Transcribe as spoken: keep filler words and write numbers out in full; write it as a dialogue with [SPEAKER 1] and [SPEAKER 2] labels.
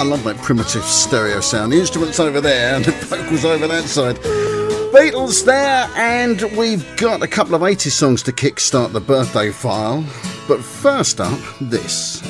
[SPEAKER 1] I love that primitive stereo sound. The instruments over there and the vocals over that side. Beatles there, and we've got a couple of eighties songs to kickstart the birthday file. But first up, this.